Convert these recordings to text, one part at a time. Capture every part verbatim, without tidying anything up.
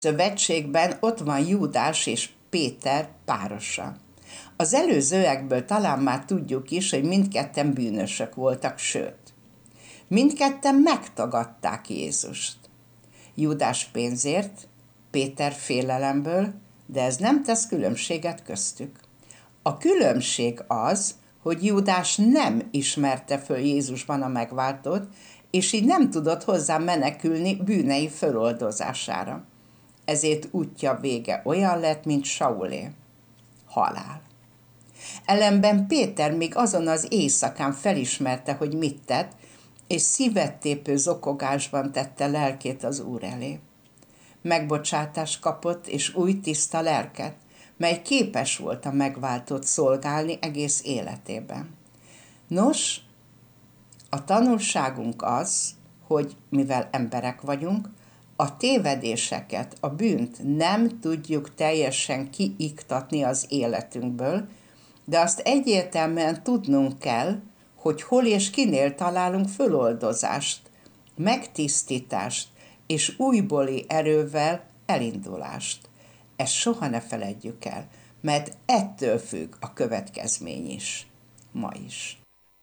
Szövetségben ott van Júdás és Péter párosa. Az előzőekből talán már tudjuk is, hogy mindketten bűnösök voltak, sőt, mindketten megtagadták Jézust. Júdás pénzért, Péter félelemből, de ez nem tesz különbséget köztük. A különbség az, hogy Júdás nem ismerte föl Jézusban a megváltót, és így nem tudott hozzá menekülni bűnei föloldozására. Ezért útja vége olyan lett, mint Saulé. Halál. Ellenben Péter még azon az éjszakán felismerte, hogy mit tett, és szívettépő zokogásban tette lelkét az Úr elé. Megbocsátást kapott, és új tiszta lelket, mely képes volt a megváltót szolgálni egész életében. Nos, a tanulságunk az, hogy mivel emberek vagyunk, a tévedéseket, a bűnt nem tudjuk teljesen kiiktatni az életünkből, de azt egyértelműen tudnunk kell, hogy hol és kinél találunk föloldozást, megtisztítást és újbóli erővel elindulást. Ezt soha ne feledjük el, mert ettől függ a következmény is, ma is.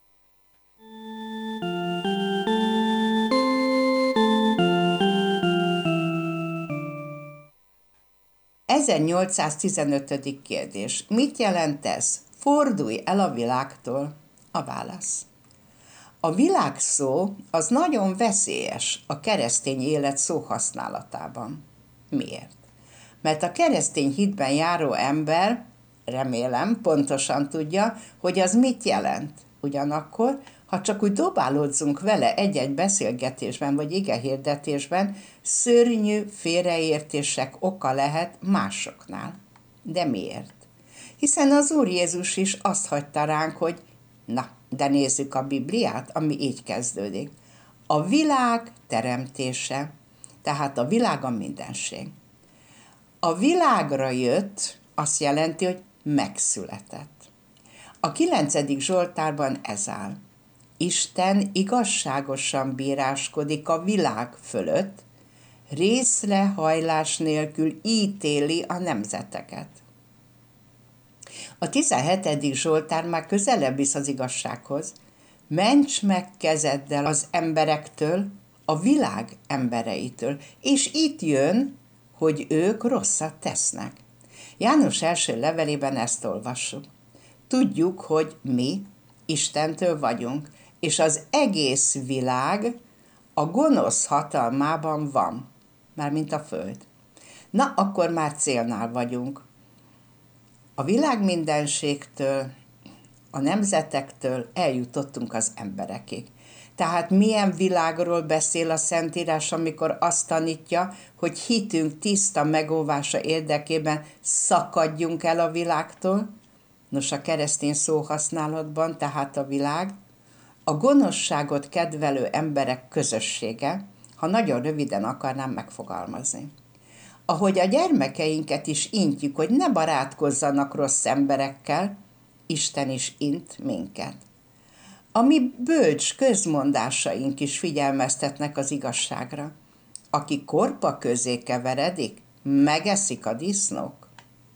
ezernyolcszáztizenötödik kérdés. Mit jelent ez? Fordulj el a világtól. A válasz. A világ szó az nagyon veszélyes a keresztény élet szóhasználatában. Miért? Mert a keresztény hitben járó ember, remélem, pontosan tudja, hogy az mit jelent. Ugyanakkor, ha csak úgy dobálódzunk vele egy-egy beszélgetésben vagy igehirdetésben, szörnyű félreértések oka lehet másoknál. De miért? Hiszen az Úr Jézus is azt hagyta ránk, hogy na, de nézzük a Bibliát, ami így kezdődik. A világ teremtése, tehát a világ a mindenség. A világra jött azt jelenti, hogy megszületett. A kilencedik Zsoltárban ez áll. Isten igazságosan bíráskodik a világ fölött, részrehajlás nélkül ítéli a nemzeteket. A tizenhetedik Zsoltár már közelebb visz az igazsághoz. Ments meg kezeddel az emberektől, a világ embereitől, és itt jön, hogy ők rosszat tesznek. János első levelében ezt olvassuk. Tudjuk, hogy mi Istentől vagyunk, és az egész világ a gonosz hatalmában van, mármint a föld. Na, akkor már célnál vagyunk. A világ mindenségtől, a nemzetektől eljutottunk az emberekig. Tehát milyen világról beszél a Szentírás, amikor azt tanítja, hogy hitünk tiszta megóvása érdekében szakadjunk el a világtól? Nos, a keresztény szóhasználatban, tehát a világ, a gonoszságot kedvelő emberek közössége, ha nagyon röviden akarnám megfogalmazni. Ahogy a gyermekeinket is intjük, hogy ne barátkozzanak rossz emberekkel, Isten is int minket. A mi bölcs közmondásaink is figyelmeztetnek az igazságra. Aki korpa közé keveredik, megeszik a disznók.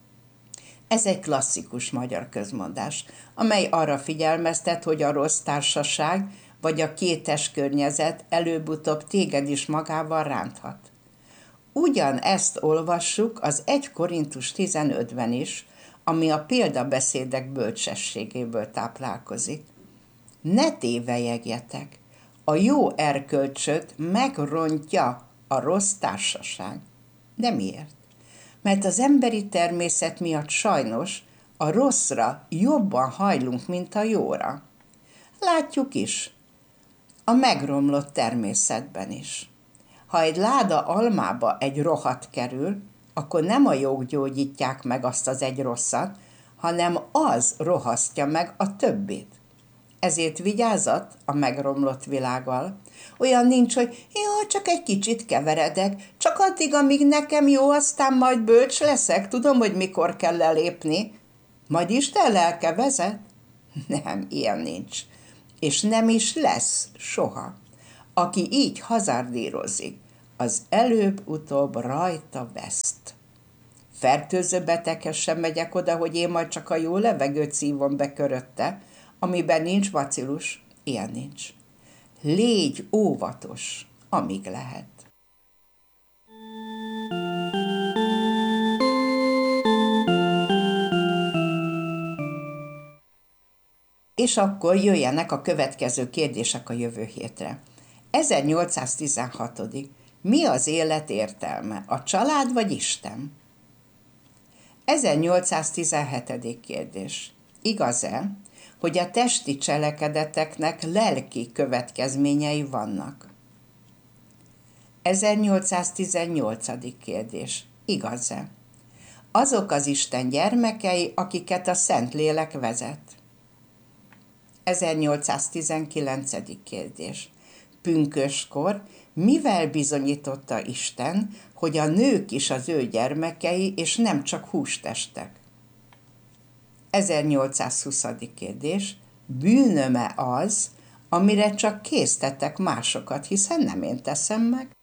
Ez egy klasszikus magyar közmondás, amely arra figyelmeztet, hogy a rossz társaság vagy a kétes környezet előbb-utóbb téged is magával ránthat. Ugyanezt olvassuk az első Korintus tizenötben is, ami a példabeszédek bölcsességéből táplálkozik. Ne tévelyegjetek, a jó erkölcsöt megrontja a rossz társaság. De miért? Mert az emberi természet miatt sajnos a rosszra jobban hajlunk, mint a jóra. Látjuk is, a megromlott természetben is. Ha egy láda almába egy rohadt kerül, akkor nem a jók gyógyítják meg azt az egy rosszat, hanem az rohasztja meg a többit. Ezért vigyázat a megromlott világgal. Olyan nincs, hogy jaj, csak egy kicsit keveredek, csak addig, amíg nekem jó, aztán majd bölcs leszek, tudom, hogy mikor kell lelépni. Majd Isten lelke vezet? Nem, ilyen nincs. És nem is lesz soha. Aki így hazárdírozik, az előbb-utóbb rajta veszt. Fertőző beteghez sem megyek oda, hogy én majd csak a jó levegőt szívom be körötte, amiben nincs bacillus, ilyen nincs. Légy óvatos, amíg lehet. És akkor jöjjenek a következő kérdések a jövő hétre. ezernyolcszáztizenhat. Mi az élet értelme? A család vagy Isten? ezernyolcszáztizenhetedik kérdés. Igaz-e, hogy a testi cselekedeteknek lelki következményei vannak? ezernyolcszáztizennyolcadik kérdés. Igaz-e? Azok az Isten gyermekei, akiket a Szentlélek vezet. ezernyolcszáztizenkilencedik kérdés. Pünkösdkor mivel bizonyította Isten, hogy a nők is az ő gyermekei, és nem csak hústestek? ezernyolcszázhuszadik kérdés. Bűnöm-e az, amire csak késztetek másokat, hiszen nem én teszem meg?